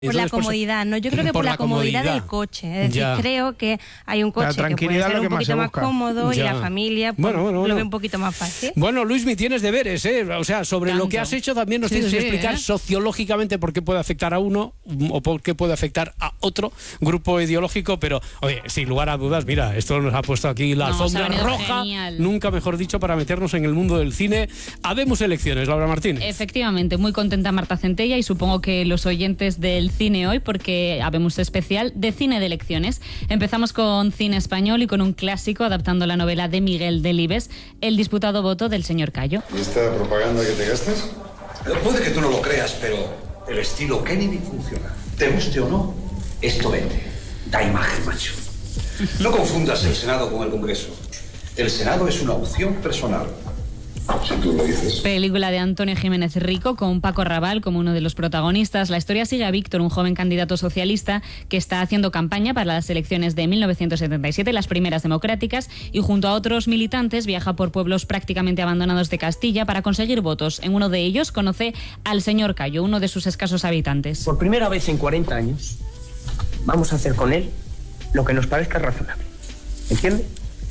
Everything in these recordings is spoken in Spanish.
Por la comodidad, no, yo creo que por la comodidad del coche. Es decir, creo que hay un coche que puede ser un poquito más cómodo y la familia lo ve un poquito más fácil. Bueno, Luismi, tienes deberes, ¿eh? O sea, sobre lo que has hecho también nos tienes que explicar sociológicamente por qué puede afectar a uno o por qué puede afectar a otro grupo ideológico, pero, oye, sin lugar a dudas, mira, esto nos ha puesto aquí la alfombra roja, nunca mejor dicho, para meternos en el mundo del cine. Habemos elecciones, Laura Martínez. Efectivamente, muy contenta Marta Centella y supongo que los oyentes del cine hoy, porque habemos especial de cine de elecciones. Empezamos con cine español y con un clásico adaptando la novela de Miguel Delibes, El disputado voto del señor Cayo. ¿Y esta propaganda que te gastas? Puede que tú no lo creas, pero el estilo Kennedy funciona. Te guste o no, esto vende. Da imagen, macho. No confundas el Senado con el Congreso. El Senado es una opción personal. Si tú lo dices. Película de Antonio Jiménez Rico con Paco Raval como uno de los protagonistas. La historia sigue a Víctor, un joven candidato socialista que está haciendo campaña para las elecciones de 1977, las primeras democráticas, y junto a otros militantes viaja por pueblos prácticamente abandonados de Castilla para conseguir votos. En uno de ellos conoce al señor Cayo, uno de sus escasos habitantes. Por primera vez en 40 años vamos a hacer con él lo que nos parezca razonable. ¿Entiende?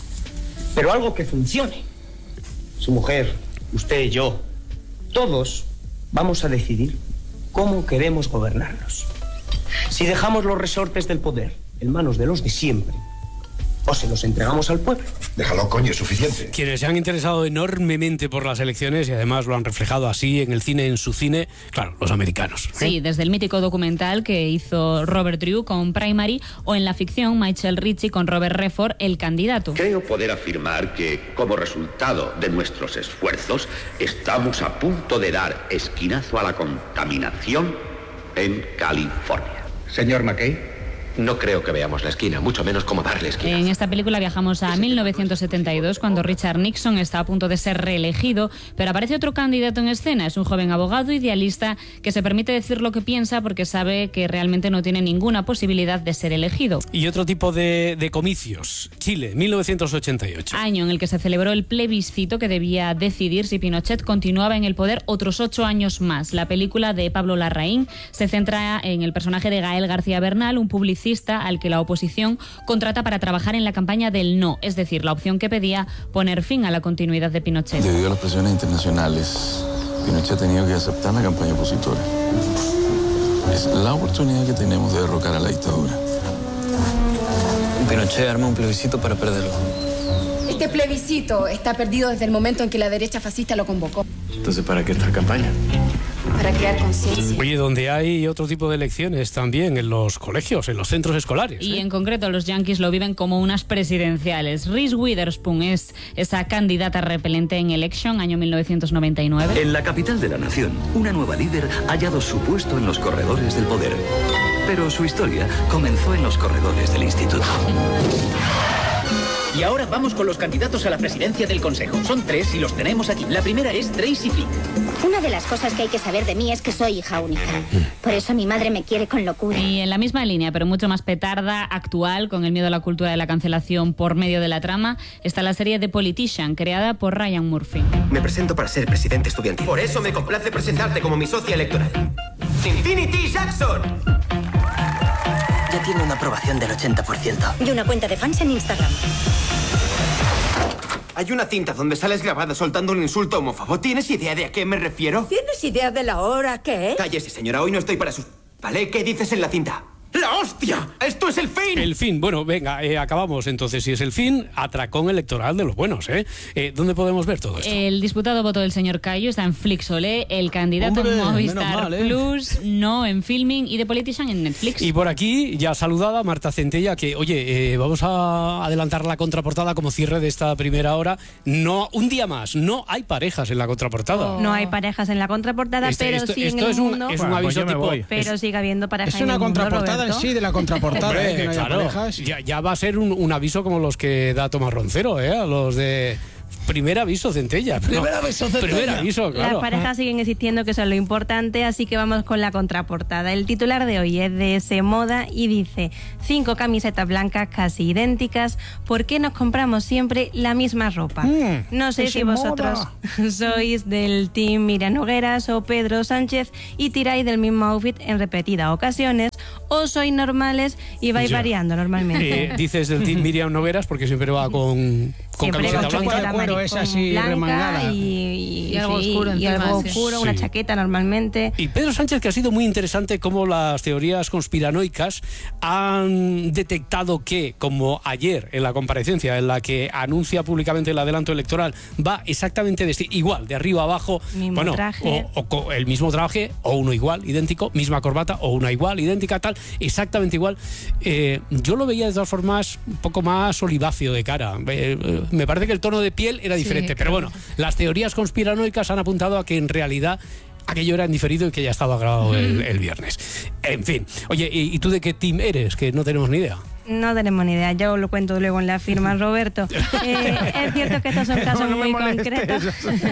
Pero algo que funcione. Su mujer, usted, yo, todos vamos a decidir cómo queremos gobernarnos. Si dejamos los resortes del poder en manos de los de siempre, o se los entregamos al pueblo. Déjalo, coño, es suficiente. Quienes se han interesado enormemente por las elecciones y además lo han reflejado así en el cine, en su cine, claro, los americanos. Sí, desde el mítico documental que hizo Robert Drew con Primary, o en la ficción Michael Ritchie con Robert Redford, El candidato. Creo poder afirmar que, como resultado de nuestros esfuerzos, estamos a punto de dar esquinazo a la contaminación en California. Señor McKay. No creo que veamos la esquina, mucho menos cómo darle esquina. En esta película viajamos a 1972, cuando Richard Nixon está a punto de ser reelegido, pero aparece otro candidato en escena. Es un joven abogado idealista que se permite decir lo que piensa porque sabe que realmente no tiene ninguna posibilidad de ser elegido. Y otro tipo de comicios. Chile, 1988. Año en el que se celebró el plebiscito que debía decidir si Pinochet continuaba en el poder otros 8 años más. La película de Pablo Larraín se centra en el personaje de Gael García Bernal, un publicista al que la oposición contrata para trabajar en la campaña del no, es decir, la opción que pedía poner fin a la continuidad de Pinochet. Debido a las presiones internacionales, Pinochet ha tenido que aceptar la campaña opositora. Es la oportunidad que tenemos de derrocar a la dictadura. Pinochet arma un plebiscito para perderlo. Este plebiscito está perdido desde el momento en que la derecha fascista lo convocó. Entonces, ¿para qué esta campaña? Para crear conciencia. Oye, donde hay otro tipo de elecciones también, en los colegios, en los centros escolares. Y en concreto los yanquis lo viven como unas presidenciales. Reese Witherspoon es esa candidata repelente en Election, año 1999. En la capital de la nación, una nueva líder ha hallado su puesto en los corredores del poder. Pero su historia comenzó en los corredores del instituto. Y ahora vamos con los candidatos a la presidencia del Consejo. Son 3 y los tenemos aquí. La primera es Tracy Flick. Una de las cosas que hay que saber de mí es que soy hija única. Por eso mi madre me quiere con locura. Y en la misma línea, pero mucho más petarda, actual, con el miedo a la cultura de la cancelación por medio de la trama, está la serie The Politician, creada por Ryan Murphy. Me presento para ser presidente estudiantil. Por eso me complace presentarte como mi socia electoral. ¡Infinity Jackson! Ya tiene una aprobación del 80%. Y una cuenta de fans en Instagram. Hay una cinta donde sales grabada soltando un insulto homófobo. ¿Tienes idea de a qué me refiero? ¿Tienes idea de la hora que es? Cállese, señora. Hoy no estoy para sus... ¿Vale? ¿Qué dices en la cinta? ¡La hostia! ¡Esto es el fin! El fin. Bueno, venga, acabamos entonces. Si es el fin, atracón electoral de los buenos, ¿eh? ¿Dónde podemos ver todo esto? El disputado voto del señor Cayo está en Flixolé, el candidato en Movistar Plus, no en Filming, y The Politician en Netflix. Y por aquí, ya saludada, Marta Centella, que, oye, vamos a adelantar la contraportada como cierre de esta primera hora. No, un día más, no hay parejas en la contraportada. No hay parejas en la contraportada, pero sí en el mundo. Es un aviso tipo... Pero sigue habiendo parejas en el mundo, Es una contraportada en sí de la contraportada. Hombre, que no haya claro, parejas. ya va a ser un aviso como los que da Tomás Roncero, a los de Primer aviso, Centella. Primer aviso, claro. Las parejas siguen existiendo, que eso es lo importante, así que vamos con la contraportada. El titular de hoy es de S Moda y dice: 5 camisetas blancas casi idénticas, ¿por qué nos compramos siempre la misma ropa? No sé si vosotros sois del team Miriam Nogueras o Pedro Sánchez y tiráis del mismo outfit en repetidas ocasiones, o sois normales y vais variando normalmente. Dices del team Miriam Nogueras porque siempre va con camiseta blanca. De cuero, es así remangada. Y algo oscuro y algo oscuro, una chaqueta normalmente. Y Pedro Sánchez, que ha sido muy interesante cómo las teorías conspiranoicas han detectado que, como ayer en la comparecencia en la que anuncia públicamente el adelanto electoral, va exactamente igual, de arriba a abajo, traje. O el mismo traje, o uno igual, idéntico, misma corbata, o una igual, idéntica, tal, exactamente igual. Yo lo veía de todas formas un poco más oliváceo de cara. Me parece que el tono de piel era diferente, pero bueno, las teorías conspiranoicas han apuntado a que en realidad aquello era en diferido y que ya estaba grabado el viernes. En fin, oye, ¿y tú de qué team eres? Que no tenemos ni idea. No tenemos ni idea, yo lo cuento luego en la firma, Roberto. Es cierto que estos son casos muy concretos.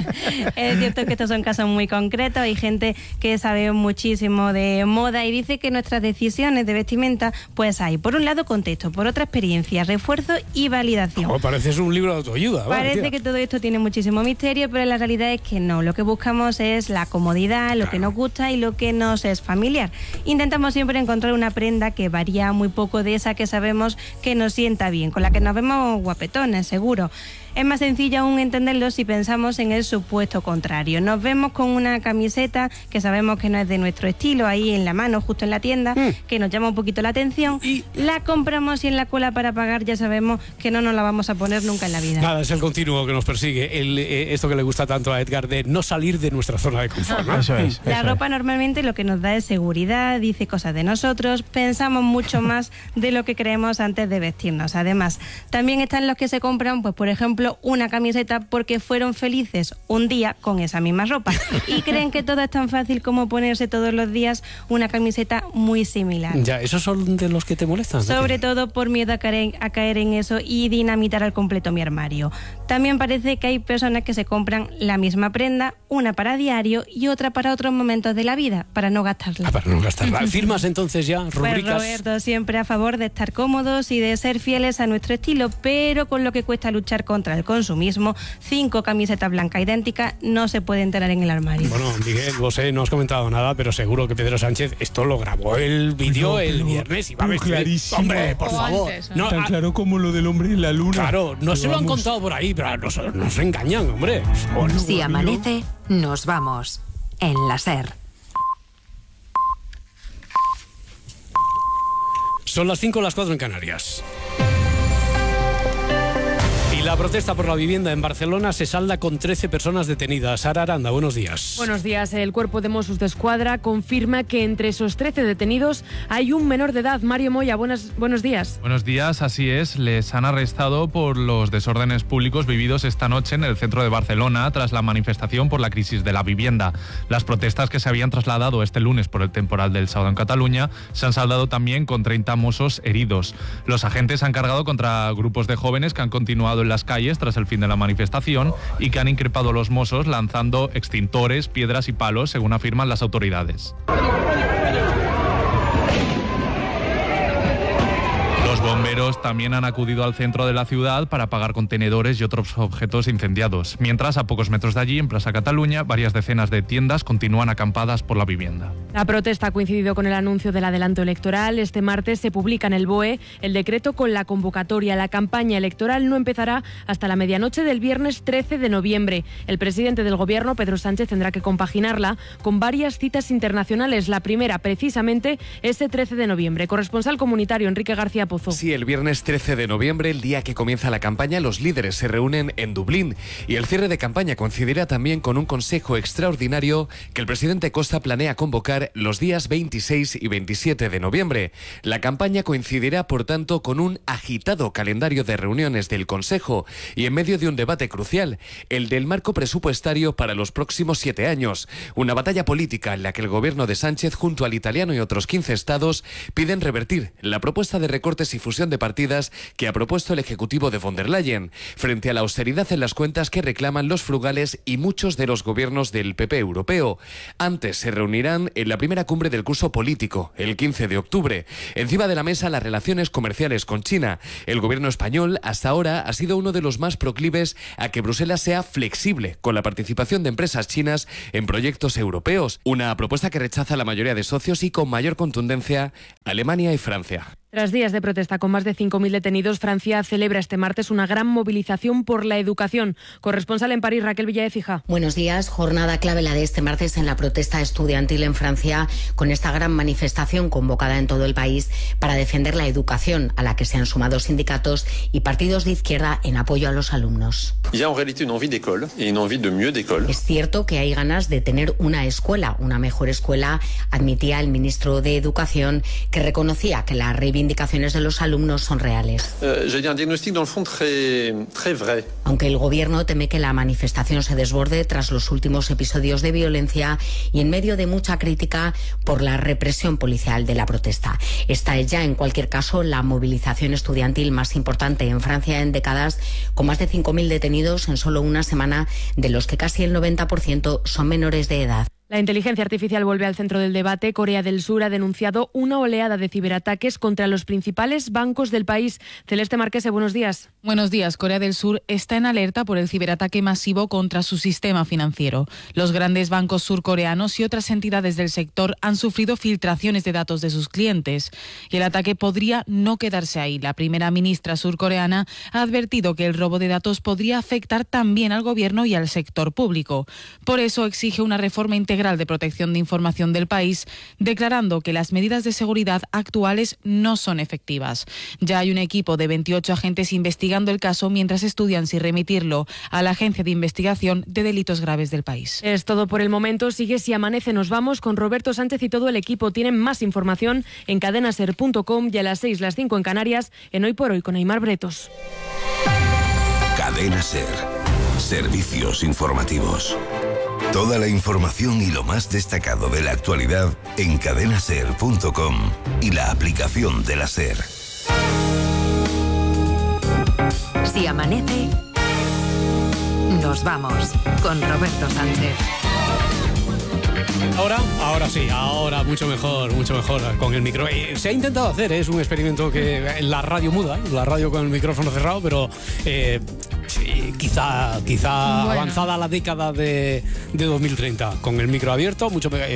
Es cierto que estos son casos muy concretos. Hay gente que sabe muchísimo de moda y dice que nuestras decisiones de vestimenta, pues hay, por un lado, contexto, por otra, experiencia, refuerzo y validación. Parece un libro de autoayuda. Parece que todo esto tiene muchísimo misterio, pero la realidad es que no. Lo que buscamos es la comodidad, lo que nos gusta y lo que nos es familiar. Intentamos siempre encontrar una prenda que varía muy poco de esa que sabemos que nos sienta bien, con la que nos vemos guapetones, seguro. Es más sencillo aún entenderlo si pensamos en el supuesto contrario. Nos vemos con una camiseta que sabemos que no es de nuestro estilo, ahí en la mano, justo en la tienda, que nos llama un poquito la atención, la compramos y en la cola para pagar ya sabemos que no nos la vamos a poner nunca en la vida. Nada, es el continuo que nos persigue, esto que le gusta tanto a Edgar, de no salir de nuestra zona de confort, ¿no? Eso es. La ropa normalmente lo que nos da es seguridad, dice cosas de nosotros, pensamos mucho más de lo que creemos antes de vestirnos. Además, también están los que se compran, pues por ejemplo, una camiseta porque fueron felices un día con esa misma ropa y creen que todo es tan fácil como ponerse todos los días una camiseta muy similar. Ya, ¿esos son de los que te molestan? Sobre todo por miedo a caer en eso y dinamitar al completo mi armario. También parece que hay personas que se compran la misma prenda, una para diario y otra para otros momentos de la vida, para no gastarla. Para no gastarla. ¿Firmas entonces ya? ¿Rubricas? Pues Roberto, siempre a favor de estar cómodos y de ser fieles a nuestro estilo, pero con lo que cuesta luchar contra el consumismo, 5 camisetas blancas idénticas no se pueden tener en el armario. Bueno, Miguel, vos no has comentado nada, pero seguro que Pedro Sánchez esto lo grabó el vídeo el viernes y va a vestir. Clarísimo. Hombre, por favor. Antes, no, tan claro como lo del hombre y la luna. Claro, no se lo han contado por ahí, pero nos engañan, hombre. Si amanece, nos vamos. En la SER. Son las 5, las 4 en Canarias. Y la protesta por la vivienda en Barcelona se salda con 13 personas detenidas. Sara Aranda, buenos días. Buenos días. El Cuerpo de Mossos d'Esquadra confirma que entre esos 13 detenidos hay un menor de edad. Mario Moya, buenos días. Buenos días, así es. Les han arrestado por los desórdenes públicos vividos esta noche en el centro de Barcelona tras la manifestación por la crisis de la vivienda. Las protestas que se habían trasladado este lunes por el temporal del sábado en Cataluña se han saldado también con 30 mossos heridos. Los agentes han cargado contra grupos de jóvenes que han continuado en las calles tras el fin de la manifestación y que han increpado a los mossos lanzando extintores, piedras y palos, según afirman las autoridades. Los bomberos también han acudido al centro de la ciudad para apagar contenedores y otros objetos incendiados. Mientras, a pocos metros de allí, en Plaza Cataluña, varias decenas de tiendas continúan acampadas por la vivienda. La protesta ha coincidido con el anuncio del adelanto electoral. Este martes se publica en el BOE el decreto con la convocatoria. La campaña electoral no empezará hasta la medianoche del viernes 13 de noviembre. El presidente del Gobierno, Pedro Sánchez, tendrá que compaginarla con varias citas internacionales. La primera, precisamente, ese 13 de noviembre. Corresponsal comunitario, Enrique García Pozo. Sí, el viernes 13 de noviembre, el día que comienza la campaña, los líderes se reúnen en Dublín y el cierre de campaña coincidirá también con un consejo extraordinario que el presidente Costa planea convocar los días 26 y 27 de noviembre. La campaña coincidirá, por tanto, con un agitado calendario de reuniones del Consejo y en medio de un debate crucial, el del marco presupuestario para los próximos 7 años. Una batalla política en la que el gobierno de Sánchez, junto al italiano y otros 15 estados, piden revertir la propuesta de recortes y fusión de contrapartidas que ha propuesto el ejecutivo de von der Leyen, frente a la austeridad en las cuentas que reclaman los frugales y muchos de los gobiernos del PP europeo. Antes se reunirán en la primera cumbre del curso político, el 15 de octubre. Encima de la mesa, las relaciones comerciales con China. El gobierno español hasta ahora ha sido uno de los más proclives a que Bruselas sea flexible con la participación de empresas chinas en proyectos europeos, una propuesta que rechaza la mayoría de socios y con mayor contundencia Alemania y Francia. Tras días de protesta con más de 5.000 detenidos, Francia celebra este martes una gran movilización por la educación. Corresponsal en París, Raquel Villaécija. Buenos días. Jornada clave la de este martes en la protesta estudiantil en Francia, con esta gran manifestación convocada en todo el país para defender la educación, a la que se han sumado sindicatos y partidos de izquierda en apoyo a los alumnos. Es cierto que hay ganas de tener una escuela, una mejor escuela, admitía el ministro de Educación, que reconocía que la reivindicaciones de los alumnos son reales. Aunque el gobierno teme que la manifestación se desborde tras los últimos episodios de violencia y en medio de mucha crítica por la represión policial de la protesta. Esta es ya, en cualquier caso, la movilización estudiantil más importante en Francia en décadas, con más de 5.000 detenidos en solo una semana, de los que casi el 90% son menores de edad. La inteligencia artificial vuelve al centro del debate. Corea del Sur ha denunciado una oleada de ciberataques contra los principales bancos del país. Celeste Marquese, buenos días. Buenos días. Corea del Sur está en alerta por el ciberataque masivo contra su sistema financiero. Los grandes bancos surcoreanos y otras entidades del sector han sufrido filtraciones de datos de sus clientes. Y el ataque podría no quedarse ahí. La primera ministra surcoreana ha advertido que el robo de datos podría afectar también al gobierno y al sector público. Por eso exige una reforma integral de protección de información del país, declarando que las medidas de seguridad actuales no son efectivas. Ya hay un equipo de 28 agentes investigando el caso mientras estudian si remitirlo a la Agencia de Investigación de Delitos Graves del país. Es todo por el momento. Sigue Si Amanece. Nos vamos con Roberto Sánchez y todo el equipo. Tienen más información en cadenaser.com y a las 6, las 5 en Canarias, en Hoy por Hoy con Aimar Bretos. Cadena Ser. Servicios informativos. Toda la información y lo más destacado de la actualidad en cadenaser.com y la aplicación de la SER. Si amanece, nos vamos con Roberto Sánchez. Ahora sí, ahora mucho mejor con el micro. Se ha intentado hacer, es un experimento que en la radio muda, la radio con el micrófono cerrado, pero sí, quizá bueno, avanzada la década de 2030, con el micro abierto,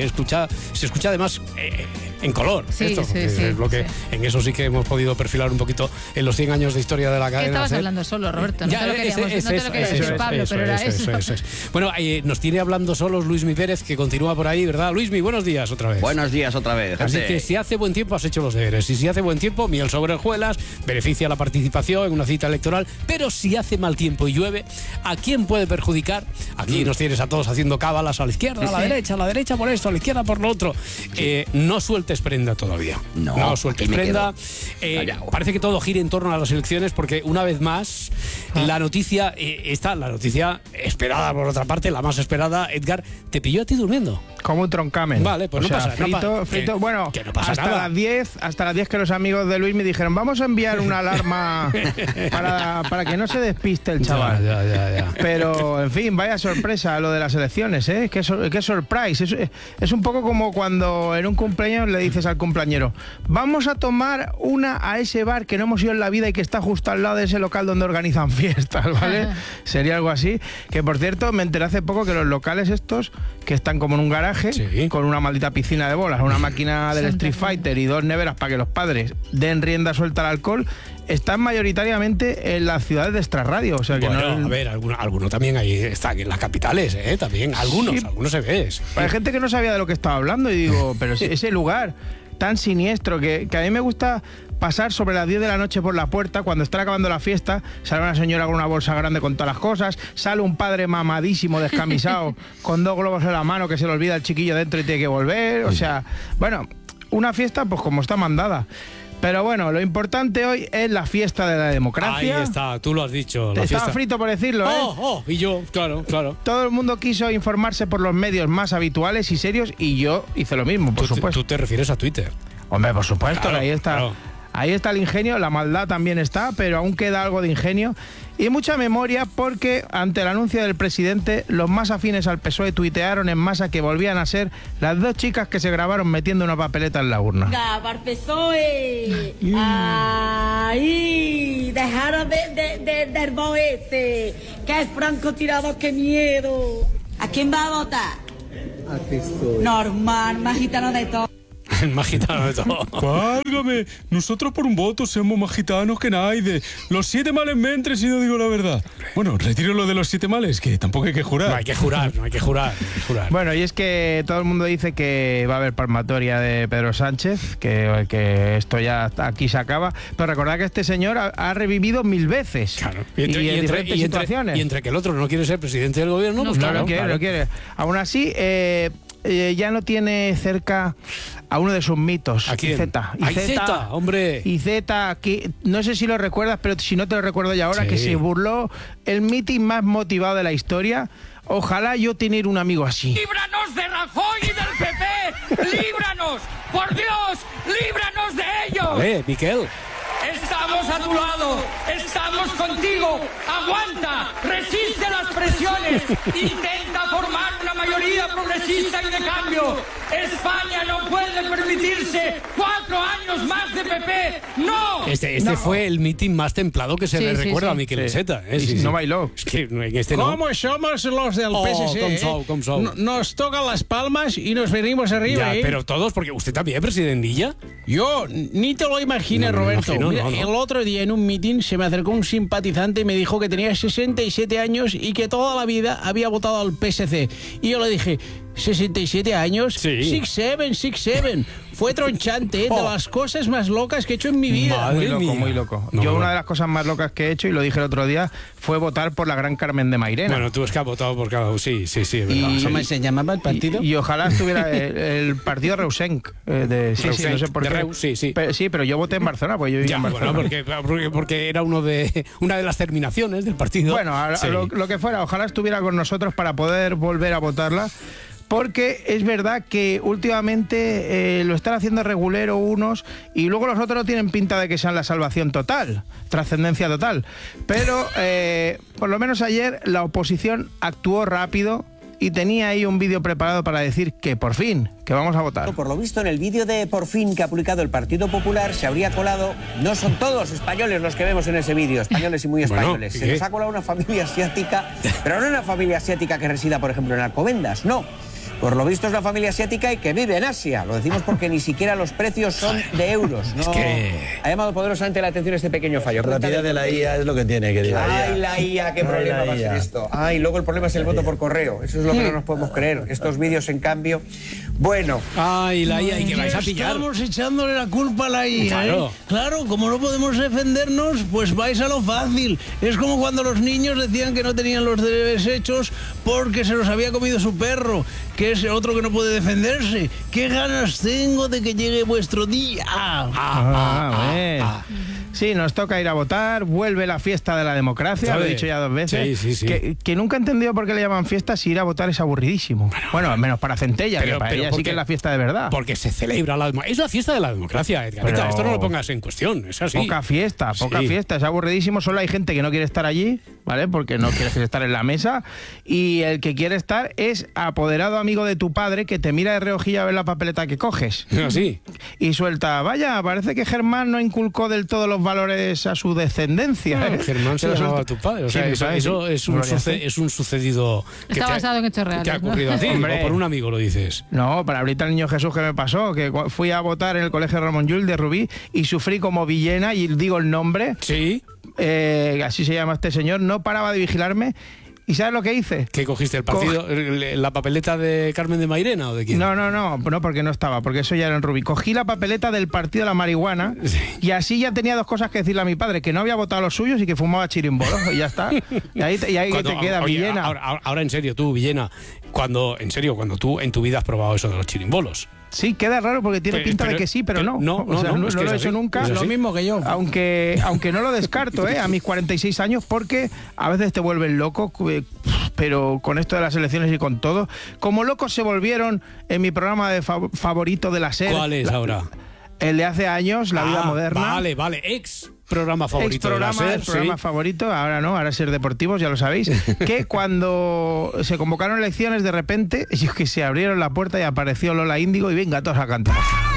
se escucha además en color. Sí, esto, sí, es lo que, sí. En eso sí que hemos podido perfilar un poquito en los 100 años de historia de la cadena. Estabas SER. hablando solo, Roberto, no te lo queríamos decir, Pablo, pero era eso. Bueno, nos tiene hablando solos Luismi Pérez, que continúa por ahí, ¿verdad? Luismi, buenos días otra vez. Buenos días otra vez, gente. Así que si hace buen tiempo has hecho los deberes, y si hace buen tiempo, miel sobre hojuelas, beneficia la participación en una cita electoral, pero si hace mal tiempo y llueve, ¿a quién puede perjudicar? Aquí nos tienes a todos haciendo cábalas a la izquierda, a la derecha por esto, a la izquierda por lo otro. No sueltes prenda todavía. No sueltes prenda. Parece que todo gira en torno a las elecciones, porque una vez más la noticia la noticia esperada por otra parte, la más esperada, Edgar, te pilló a ti durmiendo. Como un troncamen. Vale, pues frito. Bueno, que no pasa hasta nada. hasta las 10 que los amigos de Luis me dijeron, vamos a enviar una alarma para que no se despiste el chaval. Ya. Pero, en fin, vaya sorpresa lo de las elecciones, ¿eh? Qué surprise. Es un poco como cuando en un cumpleaños le dices al cumpleañero, vamos a tomar una a ese bar que no hemos ido en la vida y que está justo al lado de ese local donde organizan fiestas, ¿vale? Sería algo así. Que, por cierto, me enteré hace poco que los locales estos, que están como en un garaje, con una maldita piscina de bolas, una máquina del Street Fighter y 2 neveras para que los padres den rienda suelta al alcohol, están mayoritariamente en las ciudades de extrarradio. O sea que bueno, a ver, alguno también ahí está, en las capitales, también, algunos se ve. Hay gente que no sabía de lo que estaba hablando y digo, pero ese lugar tan siniestro que a mí me gusta pasar sobre las 10 de la noche por la puerta, cuando están acabando la fiesta, sale una señora con una bolsa grande con todas las cosas, sale un padre mamadísimo, descamisado, con 2 globos en la mano, que se le olvida el chiquillo dentro y tiene que volver. O sea, bueno, una fiesta pues como está mandada. Pero bueno, lo importante hoy es la fiesta de la democracia. Ahí está, tú lo has dicho. Estaba frito por decirlo, ¿eh? Y yo, claro. Todo el mundo quiso informarse por los medios más habituales y serios, y yo hice lo mismo, por supuesto. Tú te refieres a Twitter. Hombre, por supuesto, claro, ahí está. Claro. Ahí está el ingenio, la maldad también está, pero aún queda algo de ingenio y mucha memoria, porque ante el anuncio del presidente, los más afines al PSOE tuitearon en masa que volvían a ser las 2 chicas que se grabaron metiendo una papeleta en la urna. ¡Para el PSOE! ¡Ay! ¡Dejaros del boete! ¡Qué es francotirador, qué miedo! ¿A quién va a votar? Al PSOE. Normal, más gitano de todo. El más gitano de todo. Válgame, nosotros por un voto somos más gitanos que nadie. Los 7 males me entres si no digo la verdad. Bueno, retiro lo de los 7 males, que tampoco hay que jurar. No hay que jurar. Bueno, y es que todo el mundo dice que va a haber palmatoria de Pedro Sánchez, que esto ya aquí se acaba, pero recordad que este señor ha revivido 1000 veces. Claro. Y en diferentes situaciones. Y entre que el otro no quiere ser presidente del gobierno, pues claro. No quiere. Aún así, ya no tiene cerca a uno de sus mitos. ¿A quién? Iceta, hombre. Iceta, que no sé si lo recuerdas, pero si no te lo recuerdo ya ahora, que se burló el mitin más motivado de la historia. Ojalá yo tener un amigo así. ¡Líbranos de Rajoy y del PP! ¡Líbranos! ¡Por Dios! ¡Líbranos de ellos! Miquel. Estamos a tu lado, estamos contigo. Aguanta, resiste las presiones, intenta formar una mayoría progresista y de cambio. España no puede permitirse 4 años más de PP. ¡No! Este fue el mitin más templado que se le recuerda a Miquel Iceta. No bailó. Es que en este no. ¿Cómo somos los del PSC? Com sou. Nos tocan las palmas y nos venimos arriba. Ya, pero todos, porque usted también, presidentilla. Yo ni te lo imaginas, Roberto. Mira, el otro día en un mitin se me acercó un simpatizante y me dijo que tenía 67 años y que toda la vida había votado al PSC. Y yo le dije, ¿67 años? Sí. 6'7". Fue tronchante, de las cosas más locas que he hecho en mi vida. Muy loco. Yo una de las cosas más locas que he hecho, y lo dije el otro día, fue votar por la gran Carmen de Mairena. Bueno, tú es que has votado por cada... Sí, es verdad. ¿Cómo se llamaba el partido? Y ojalá estuviera el partido Reusenc. No sé por qué. Sí, pero yo voté en Barcelona, pues yo vivía en Barcelona. Porque era una de las terminaciones del partido. Bueno, lo que fuera, ojalá estuviera con nosotros para poder volver a votarla. Porque es verdad que últimamente lo están haciendo regulero unos y luego los otros no tienen pinta de que sean la salvación total, trascendencia total. Pero por lo menos ayer la oposición actuó rápido y tenía ahí un vídeo preparado para decir que por fin, que vamos a votar. Por lo visto, en el vídeo de por fin que ha publicado el Partido Popular se habría colado, no son todos españoles los que vemos en ese vídeo, españoles y muy españoles. Se nos ha colado una familia asiática, pero no una familia asiática que resida, por ejemplo, en Alcobendas, no. Por lo visto es la familia asiática y que vive en Asia. Lo decimos porque ni siquiera los precios son de euros. No. Ha llamado poderosamente la atención este pequeño fallo. La propiedad de la IA es lo que tiene, querida. Ay, la IA, qué problema va a ser esto. Ay, luego el problema es el voto por correo. Eso es lo que no nos podemos creer. Estos vídeos, en cambio, bueno. Ay, la IA, y que vais a pillar. Estamos echándole la culpa a la IA. Claro, como no podemos defendernos, pues vais a lo fácil. Es como cuando los niños decían que no tenían los deberes hechos porque se los había comido su perro, que es otro que no puede defenderse. ¿Qué ganas tengo de que llegue vuestro día? Sí, nos toca ir a votar, vuelve la fiesta de la democracia, lo he dicho ya 2 veces. Sí. Que nunca he entendido por qué le llaman fiesta si ir a votar es aburridísimo. Bueno, menos para Centella, que para ella sí que es la fiesta de verdad. Porque se celebra es la fiesta de la democracia, Edgarita. Esto no lo pongas en cuestión, es así. Poca fiesta, es aburridísimo. Solo hay gente que no quiere estar allí, ¿vale? Porque no quieres estar en la mesa. Y el que quiere estar es apoderado amigo de tu padre que te mira de reojillo a ver la papeleta que coges. Así. Y suelta, vaya, parece que Germán no inculcó del todo los valores a su descendencia. Germán se llamaba a tu padre. O sea, eso es un sucedido que está basado en hechos reales. ¿Te ha ocurrido a ti? Hombre. ¿O por un amigo lo dices? No, para ahorita el niño Jesús que me pasó, que fui a votar en el colegio Ramón Llull de Rubí y sufrí como Villena, y digo el nombre. Sí. Así se llama este señor, no paraba de vigilarme. ¿Y sabes lo que hice? ¿Qué cogiste? ¿El partido? ¿La papeleta de Carmen de Mairena o de quién? No, porque no estaba, porque eso ya era en Rubí. Cogí la papeleta del partido de la marihuana y así ya tenía 2 cosas que decirle a mi padre, que no había votado los suyos y que fumaba chirimbolos, y ya está. Y ahí te queda, Villena. Ahora en serio, tú, Villena, cuando tú en tu vida has probado eso de los chirimbolos. Sí, queda raro porque tiene pinta de que sí, pero no. No lo he hecho nunca. Es lo mismo que yo. Aunque no lo descarto, a mis 46 años, porque a veces te vuelven loco, pero con esto de las elecciones y con todo. Como locos se volvieron en mi programa de favorito de la SER. ¿Cuál es ahora? El de hace años, La vida moderna. Vale, ex programa favorito. Programa favorito, ahora no, ahora Ser Deportivos, ya lo sabéis, que cuando se convocaron elecciones de repente, es que se abrieron la puerta y apareció Lola Índigo y venga todos a cantar.